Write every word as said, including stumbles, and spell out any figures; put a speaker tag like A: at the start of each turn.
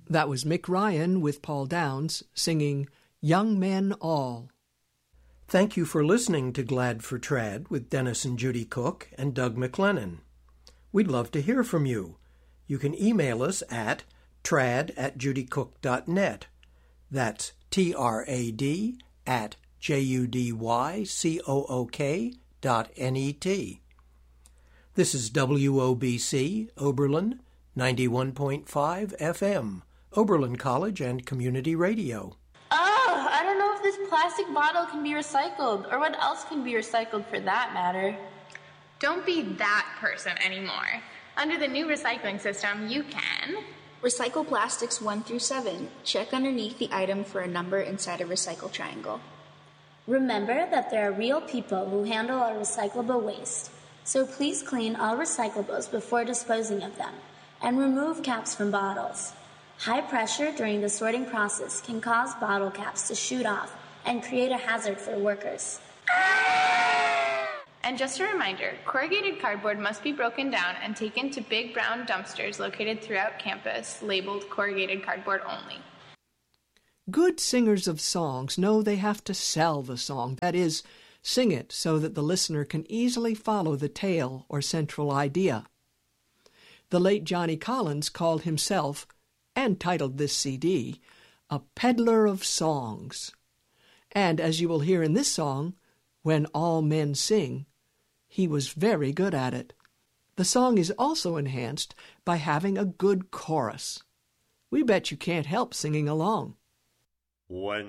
A: That was Mick Ryan with Paul Downs singing Young Men All.
B: Thank you for listening to Glad for Trad with Dennis and Judy Cook and Doug McLennan. We'd love to hear from you. You can email us at trad at judycook dot net. That's T R A D at J U D Y C O O K dot N E T. This is W O B C, Oberlin, ninety-one point five F M, Oberlin College and Community Radio.
C: Oh, I don't know if this plastic bottle can be recycled, or what else can be recycled for that matter.
D: Don't be that person anymore. Under the new recycling system, you can
E: recycle plastics one through seven. Check underneath the item for a number inside a recycle triangle.
F: Remember that there are real people who handle our recyclable waste, so please clean all recyclables before disposing of them, and remove caps from bottles. High pressure during the sorting process can cause bottle caps to shoot off and create a hazard for workers.
D: And just a reminder, corrugated cardboard must be broken down and taken to big brown dumpsters located throughout campus, labeled corrugated cardboard only.
A: Good singers of songs know they have to sell the song, that is, sing it so that the listener can easily follow the tale or central idea. The late Johnny Collins called himself, and titled this C D, A Peddler of Songs. And as you will hear in this song, When All Men Sing, he was very good at it. The song is also enhanced by having a good chorus. We bet you can't help singing along.
G: When